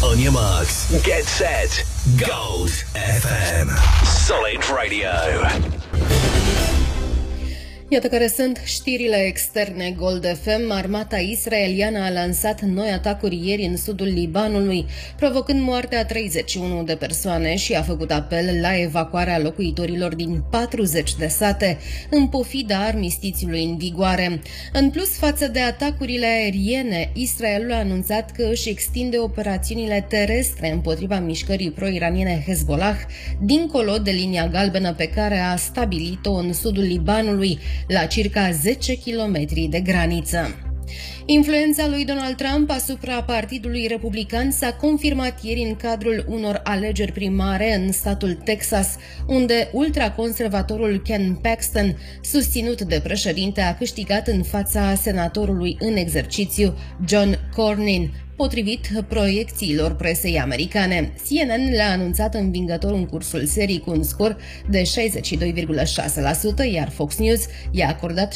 On your marks, get set, Gold FM. Solid Radio. Iată care sunt știrile externe Gold FM. Armata israeliană a lansat noi atacuri ieri în sudul Libanului, provocând moartea 31 de persoane și a făcut apel la evacuarea locuitorilor din 40 de sate, în pofida armistițiului în vigoare. În plus, față de atacurile aeriene, Israelul a anunțat că își extinde operațiunile terestre împotriva mișcării pro-iraniene Hezbollah, dincolo de linia galbenă pe care a stabilit-o în sudul Libanului, la circa 10 km de graniță. Influența lui Donald Trump asupra Partidului Republican s-a confirmat ieri în cadrul unor alegeri primare în statul Texas, unde ultraconservatorul Ken Paxton, susținut de președinte, a câștigat în fața senatorului în exercițiu John Cornyn, potrivit proiecțiilor presei americane. CNN le-a anunțat învingător în cursul serii cu un scor de 62,6%, iar Fox News i-a acordat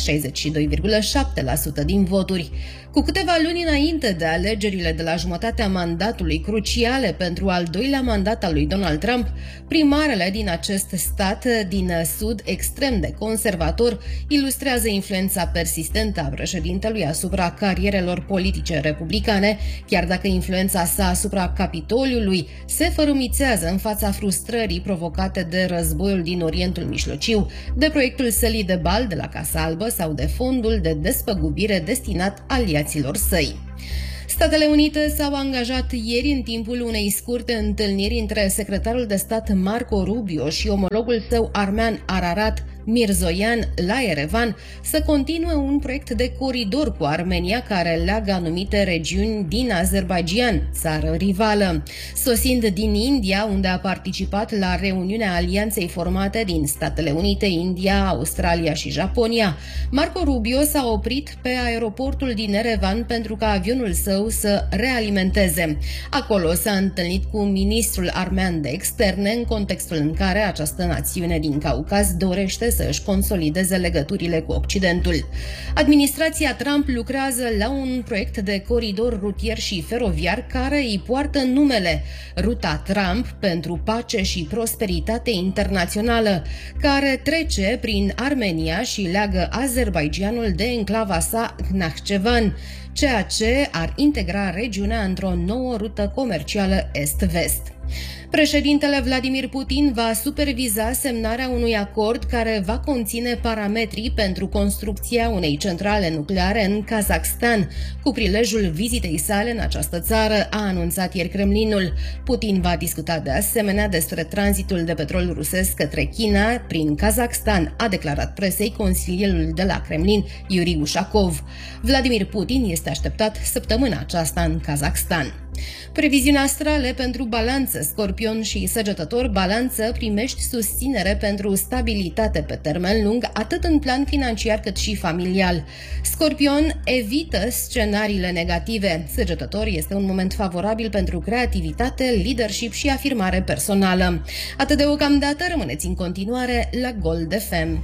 62,7% din voturi. Cu câteva luni înainte de alegerile de la jumătatea mandatului, cruciale pentru al doilea mandat al lui Donald Trump, primarele din acest stat din sud extrem de conservator ilustrează influența persistentă a președintelui asupra carierelor politice republicane, chiar dacă influența sa asupra Capitoliului se fărâmițează în fața frustrării provocate de războiul din Orientul Mijlociu, de proiectul sălii de bal de la Casa Albă sau de fondul de despăgubire destinat aliaților săi. Statele Unite s-au angajat ieri, în timpul unei scurte întâlniri între secretarul de stat Marco Rubio și omologul său armean Ararat Mirzoyan la Yerevan, să continue un proiect de coridor cu Armenia care leagă anumite regiuni din Azerbaidjan, țară rivală. Sosind din India, unde a participat la reuniunea alianței formate din Statele Unite, India, Australia și Japonia, Marco Rubio s-a oprit pe aeroportul din Yerevan pentru ca avionul său să realimenteze. Acolo s-a întâlnit cu ministrul armean de externe, în contextul în care această națiune din Caucaz dorește să își consolideze legăturile cu Occidentul. Administrația Trump lucrează la un proiect de coridor rutier și feroviar care îi poartă numele Ruta Trump pentru pace și prosperitate internațională, care trece prin Armenia și leagă Azerbaidjanul de enclava sa Nakhchivan, ceea ce ar integra regiunea într-o nouă rută comercială est-vest. Președintele Vladimir Putin va superviza semnarea unui acord care va conține parametrii pentru construcția unei centrale nucleare în Kazakhstan, cu prilejul vizitei sale în această țară, a anunțat ieri Kremlinul. Putin va discuta de asemenea despre tranzitul de petrol rusesc către China prin Kazakhstan, a declarat presei consilierul de la Kremlin, Yuri Ushakov. Vladimir Putin este așteptat săptămâna aceasta în Kazakhstan. Previziuni astrale pentru Balanță, Scorpion și Săgetător. Balanță, primești susținere pentru stabilitate pe termen lung, atât în plan financiar cât și familial. Scorpion, evită scenariile negative. Săgetător, este un moment favorabil pentru creativitate, leadership și afirmare personală. Atât deocamdată, rămâneți în continuare la Gold FM.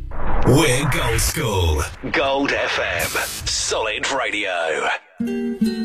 We're Gold School. Gold FM. Solid Radio.